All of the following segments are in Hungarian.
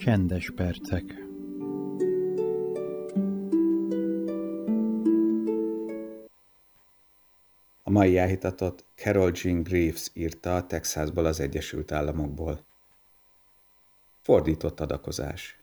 Csendes percek. A mai áhítatot Carol Jean Greaves írta Texasból, az Egyesült Államokból. Fordított adakozás.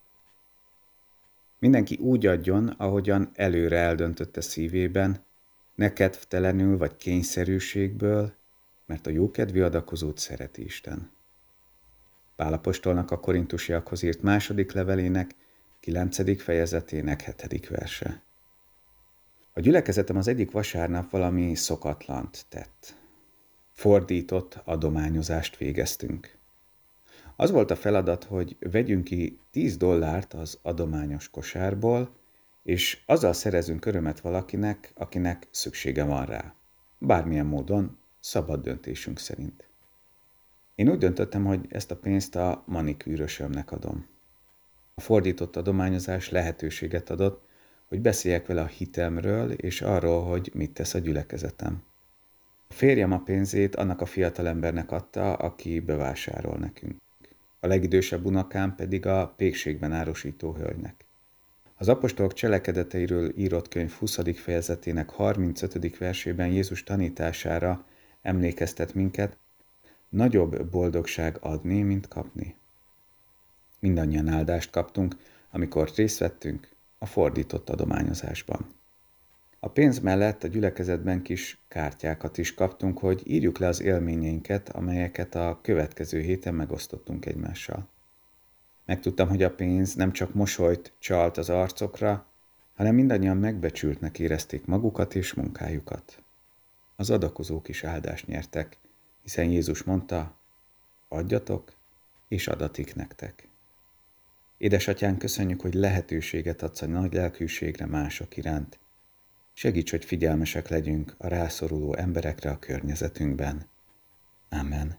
Mindenki úgy adjon, ahogyan előre eldöntötte szívében, ne kedvtelenül vagy kényszerűségből, mert a jókedvű adakozót szereti Isten. Pál apostolnak a korintusiakhoz írt második levelének 9. fejezetének 7. verse. A gyülekezetem az egyik vasárnap valami szokatlant tett. Fordított adományozást végeztünk. Az volt a feladat, hogy vegyünk ki $10 az adományos kosárból, és azzal szerezünk örömet valakinek, akinek szüksége van rá. Bármilyen módon, szabad döntésünk szerint. Én úgy döntöttem, hogy ezt a pénzt a manikűrösömnek adom. A fordított adományozás lehetőséget adott, hogy beszéljek vele a hitemről és arról, hogy mit tesz a gyülekezetem. A férjem a pénzét annak a fiatalembernek adta, aki bevásárol nekünk. A legidősebb unokám pedig a pékségben árusító hölgynek. Az apostolok cselekedeteiről írott könyv 20. fejezetének 35. versében Jézus tanítására emlékeztet minket, nagyobb boldogság adni, mint kapni. Mindannyian áldást kaptunk, amikor részt vettünk a fordított adományozásban. A pénz mellett a gyülekezetben kis kártyákat is kaptunk, hogy írjuk le az élményeinket, amelyeket a következő héten megosztottunk egymással. Megtudtam, hogy a pénz nem csak mosolyt csalt az arcokra, hanem mindannyian megbecsültnek érezték magukat és munkájukat. Az adakozók is áldást nyertek, hiszen Jézus mondta, adjatok, és adatik nektek. Édesatyánk, köszönjük, hogy lehetőséget adsz a nagy lelkűségre mások iránt. Segíts, hogy figyelmesek legyünk a rászoruló emberekre a környezetünkben. Amen.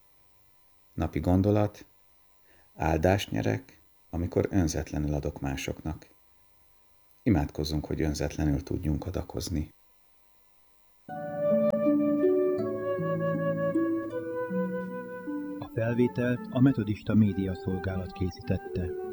Napi gondolat: áldást nyerek, amikor önzetlenül adok másoknak. Imádkozzunk, hogy önzetlenül tudjunk adakozni. A felvételt a Metodista Média Szolgálat készítette.